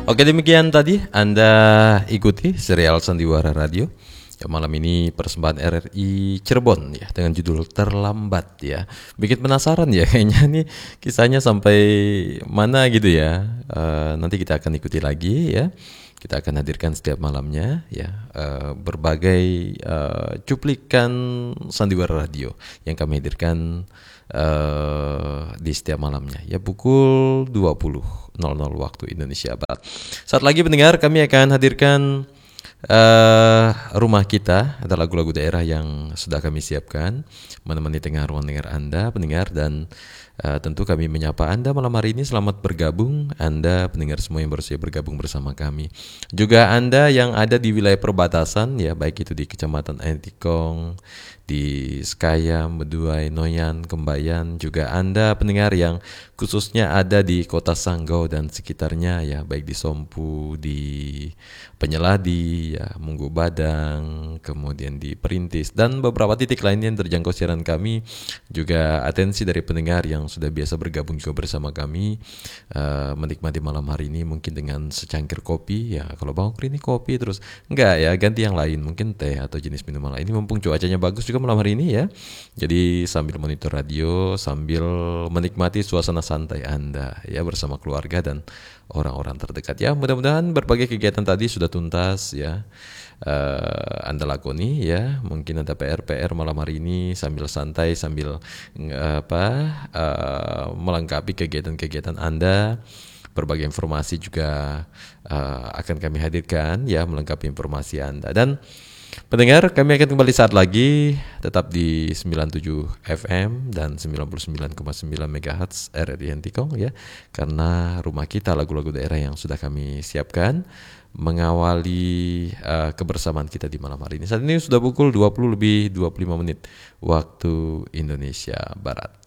Oke, demikian tadi Anda ikuti serial Sandiwara Radio. Ya, malam ini persembahan RRI Cirebon ya dengan judul Terlambat ya. Bikin penasaran ya kayaknya nih kisahnya sampai mana gitu ya. Nanti kita akan ikuti lagi ya. Kita akan hadirkan setiap malamnya ya berbagai cuplikan Sandiwara Radio yang kami hadirkan di setiap malamnya ya pukul 20.00 waktu Indonesia Barat. Saat lagi pendengar kami akan hadirkan rumah kita, ada lagu-lagu daerah yang sudah kami siapkan menemani tengah ruang dengar Anda pendengar, dan tentu kami menyapa Anda malam hari ini. Selamat bergabung Anda pendengar semua yang baru saja bergabung bersama kami. Juga Anda yang ada di wilayah perbatasan ya, baik itu di Kecamatan Entikong, di Sekayam, Meduai, Noyan, Kembayan. Juga Anda pendengar yang khususnya ada di Kota Sanggau dan sekitarnya ya, baik di Sompu, di Penyeladi, ya, Munggu Badang, kemudian di Perintis dan beberapa titik lainnya yang terjangkau siaran kami. Juga atensi dari pendengar yang sudah biasa bergabung juga bersama kami menikmati malam hari ini mungkin dengan secangkir kopi ya. Kalau Bang Okri ini kopi terus enggak ya, ganti yang lain, mungkin teh atau jenis minuman lain. Ini mumpung cuacanya bagus juga malam hari ini ya. Jadi sambil monitor radio, sambil menikmati suasana santai Anda ya bersama keluarga dan orang-orang terdekat ya. Mudah-mudahan berbagai kegiatan tadi sudah tuntas ya. Anda lakoni ya. Mungkin ada PR malam hari ini sambil santai, sambil melengkapi kegiatan-kegiatan Anda. Berbagai informasi juga akan kami hadirkan ya, melengkapi informasi Anda. Dan pendengar, kami akan kembali saat lagi tetap di 97 FM dan 99,9 MHz RRI Entikong ya. Karena rumah kita lagu-lagu daerah yang sudah kami siapkan mengawali kebersamaan kita di malam hari ini. Saat ini sudah pukul 20:25 waktu Indonesia Barat.